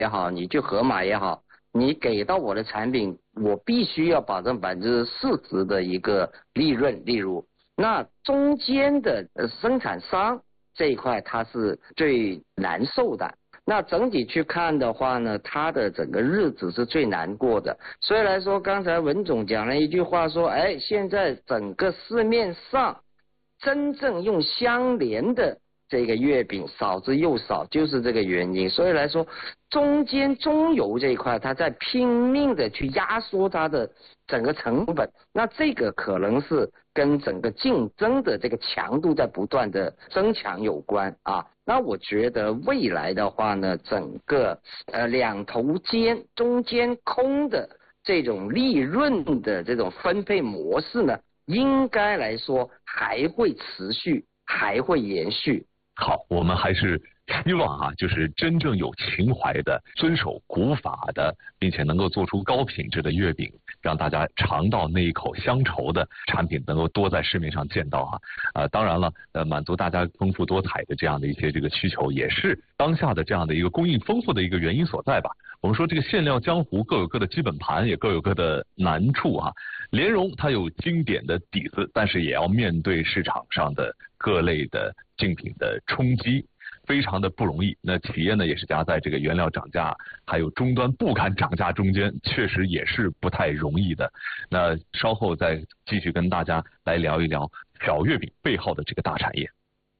也好，你去盒马也好，你给到我的产品，我必须要保证40%的一个利润例如，那中间的生产商这一块它是最难受的。那整体去看的话呢，他的整个日子是最难过的。所以来说，刚才文总讲了一句话说，现在整个市面上真正用相连的这个月饼少之又少，就是这个原因。所以来说，中游这一块，它在拼命的去压缩它的整个成本，那这个可能是跟整个竞争的这个强度在不断的增强有关啊。那我觉得未来的话呢，整个两头尖中间空的这种利润的这种分配模式呢，应该来说还会持续，还会延续。 好，我们还是希望就是真正有情怀的、遵守古法的，并且能够做出高品质的月饼，让大家尝到那一口乡愁的产品能够多在市面上见到当然了，满足大家丰富多彩的这样的一些这个需求，也是当下的这样的一个供应丰富的一个原因所在吧。我们说这个馅料江湖各有各的基本盘，也各有各的难处莲蓉它有经典的底子，但是也要面对市场上的各类的竞品的冲击，非常的不容易。那企业呢也是夹在这个原料涨价还有终端不敢涨价中间，确实也是不太容易的。那稍后再继续跟大家来聊一聊小月饼背后的这个大产业。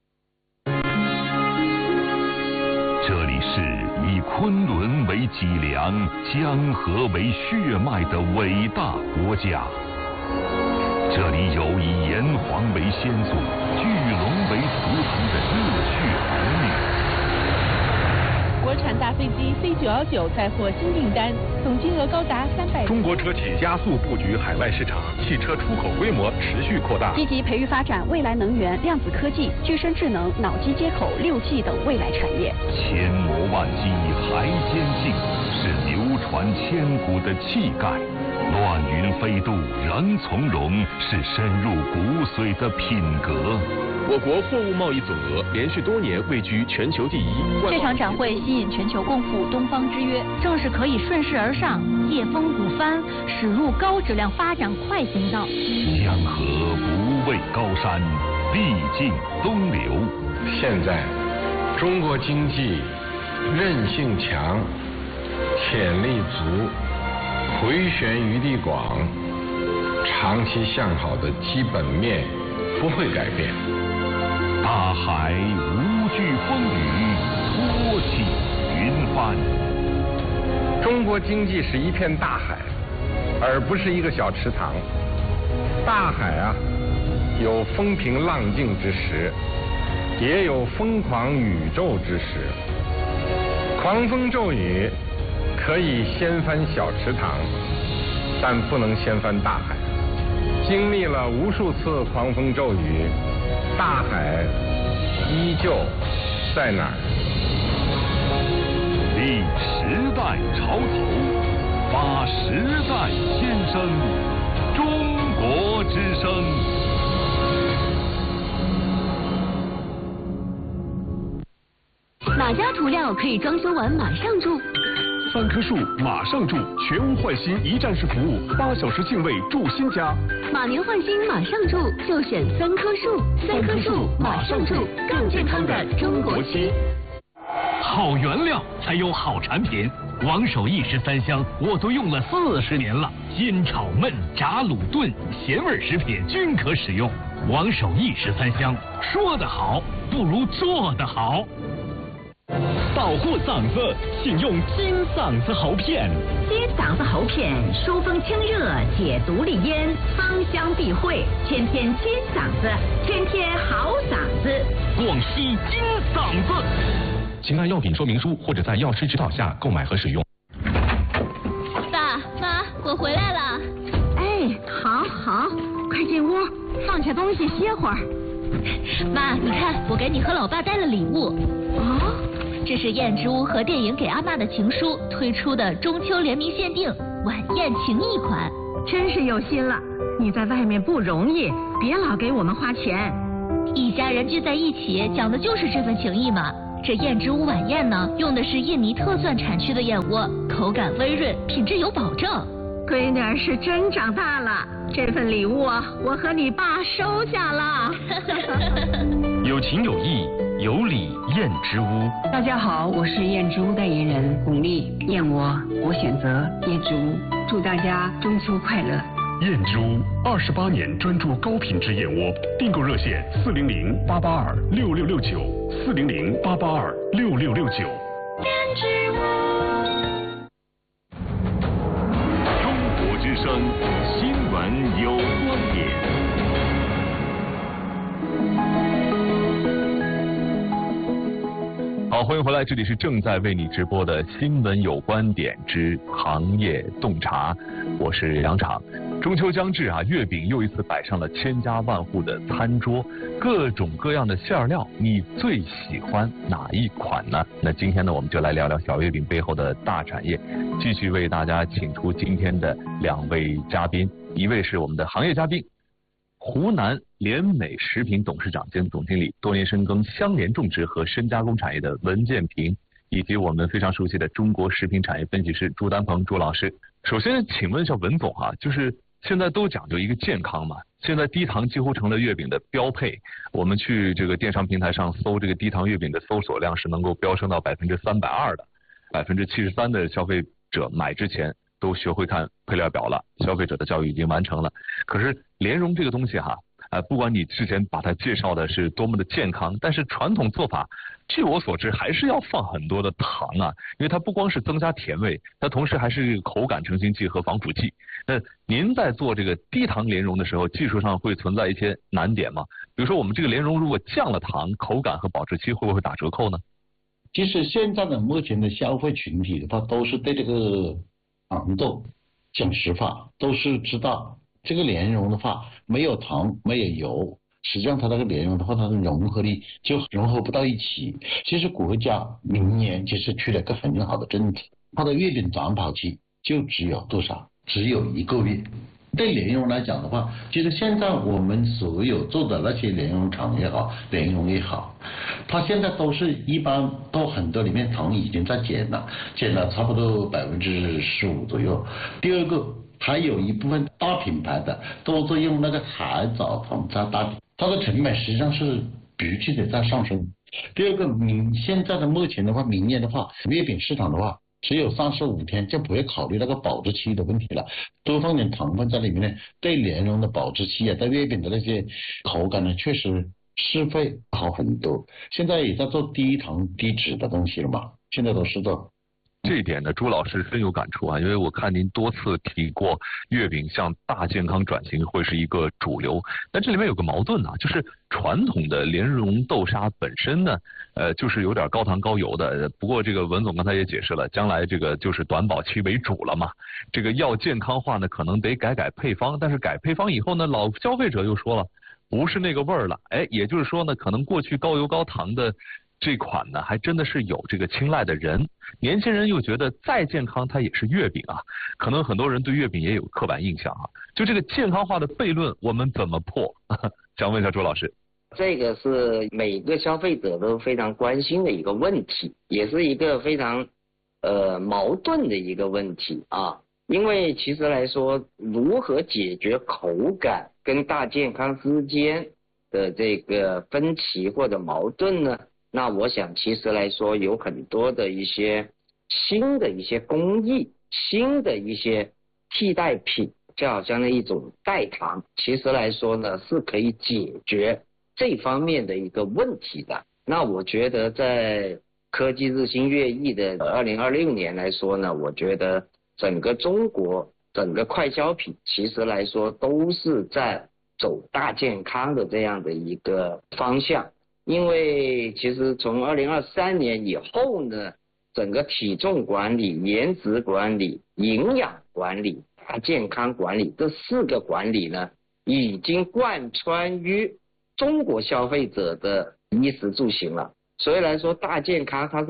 这里是以昆仑为脊梁、江河为血脉的伟大国家。这里有以炎黄为先祖、巨龙为图腾的热血儿女。 国产大飞机 C919 再获新订单，总金额高达300。 中国车企加速布局海外市场，汽车出口规模持续扩大。 积极培育发展未来能源、量子科技、具身智能、脑机接口、6G 等未来产业。 千磨万击还坚劲，是流传千古的气概。乱云飞渡人从容，是深入骨髓的品格。 我国货物贸易总额连续多年位居全球第一。 这场展会吸引全球共赴东方之约，正是可以顺势而上、借风鼓帆，驶入高质量发展快行道。 江河不畏高山，历尽东流。 现在，中国经济韧性强，潜力足，回旋余地广，长期向好的基本面不会改变。 大海无惧风雨，托起云帆。 中国经济是一片大海，而不是一个小池塘。大海有风平浪静之时，也有疯狂宇宙之时。狂风骤雨可以掀翻小池塘，但不能掀翻大海。经历了无数次狂风骤雨，大海依旧在哪儿？ 立时代潮头，发时代先声，中国之声。 哪家涂料可以装修完马上住 ？3棵树马上住，全屋换新一站式服务，8小时净位住新家。 马年换新马上住，就选3棵树。3棵树马上住，更健康的中国区。 好原料才有好产品。王守义13香我都用了40年了，煎炒焖炸卤炖咸味食品均可使用。王守义13香，说得好不如做得好。 保护嗓子，请用金嗓子喉片。 金嗓子喉片疏风清热，解毒利咽，芳香避秽，天天金嗓子，天天好嗓子。 广西金嗓子。 请按药品说明书或者在药师指导下购买和使用。 爸妈，我回来了。 哎，好好，快进屋，放下东西歇会儿。 妈，你看，我给你和老爸带了礼物。 哦。 这是燕之屋和电影给阿嬷的情书推出的中秋联名限定晚宴情谊款， 真是有心了。你在外面不容易，别老给我们花钱。 一家人聚在一起，讲的就是这份情谊嘛。 这燕之屋晚宴呢，用的是印尼特蒜产区的燕窝，口感微润，品质有保证。 闺女儿是真长大了，这份礼物啊，我和你爸收下了。 有情有义，有礼燕之屋。 大家好，我是燕之屋代言人巩俐，燕窝我选择燕之屋，祝大家中秋快乐。 燕之屋28年专注高品质燕窝，订购热线400-882-6669，400-882-6669。 燕之屋。 中国之声新闻有观点。 好，欢迎回来，这里是正在为你直播的新闻有观点之行业洞察，我是杨昶。中秋将至啊，月饼又一次摆上了千家万户的餐桌，各种各样的馅料，你最喜欢哪一款呢？那今天呢，我们就来聊聊小月饼背后的大产业，继续为大家请出今天的2位嘉宾，一位是我们的行业嘉宾，湖南联美食品董事长兼总经理，多年深耕相连种植和深加工产业的文建平，以及我们非常熟悉的中国食品产业分析师朱丹鹏朱老师。首先请问一下文总啊，就是现在都讲究一个健康嘛，现在低糖几乎成了月饼的标配，我们去这个电商平台上搜这个低糖月饼的搜索量是能够飙升到320%的，73%的消费者买之前都学会看配料表了，消费者的教育已经完成了。可是莲蓉这个东西哈，不管你之前把它介绍的是多么的健康，但是传统做法，据我所知还是要放很多的糖啊，因为它不光是增加甜味，它同时还是口感成型剂和防腐剂。那您在做这个低糖莲蓉的时候，技术上会存在一些难点吗？比如说我们这个莲蓉如果降了糖，口感和保质期会不会打折扣呢？ 其实现在的目前的消费群体的话，都是对这个糖豆讲实话，都是知道这个莲蓉的话没有糖没有油，实际上它那个莲蓉的话，它的融合力就融合不到一起。其实国家明年其实出了一个很好的政策，它的月饼短保期就只有多少？只有1个月。对莲蓉来讲的话，其实现在我们所有做的那些莲蓉厂也好，莲蓉也好，它现在都是一般都很多里面糖已经在减了差不多15%左右。第二个，还有一部分大品牌的都在用那个海藻糖加大饼，它的成本实际上是急剧的在上升。第二个，现在的目前的话，明年的话，月饼市场的话，只有35天就不会考虑那个保质期的问题了，多放点糖分在里面呢，对莲蓉的保质期啊，对月饼的那些口感呢，确实是会好很多。现在也在做低糖低脂的东西了嘛，现在都是做。 这一点呢，朱老师深有感触啊，因为我看您多次提过月饼向大健康转型会是一个主流，但这里面有个矛盾啊，就是传统的莲蓉豆沙本身呢，就是有点高糖高油的。不过这个文总刚才也解释了，将来这个就是短保期为主了嘛，这个要健康化呢，可能得改配方，但是改配方以后呢，老消费者又说了，不是那个味儿了，也就是说呢，可能过去高油高糖的这款呢，还真的是有这个青睐的人，年轻人又觉得再健康它也是月饼啊，可能很多人对月饼也有刻板印象啊。就这个健康化的悖论，我们怎么破？想问一下朱老师。 这个是每个消费者都非常关心的一个问题，也是一个非常矛盾的一个问题啊。因为其实来说，如何解决口感跟大健康之间的这个分歧或者矛盾呢？那我想其实来说有很多的一些新的一些工艺，新的一些替代品，就好像那一种代糖，其实来说呢是可以解决这方面的一个问题的。那我觉得在科技日新月异的2026年来说呢，我觉得整个中国整个快消品其实来说都是在走大健康的这样的一个方向。因为其实从2023年以后呢，整个体重管理、颜值管理、营养管理、大健康管理这4个管理呢，已经贯穿于中国消费者的衣食住行了。所以来说，大健康它是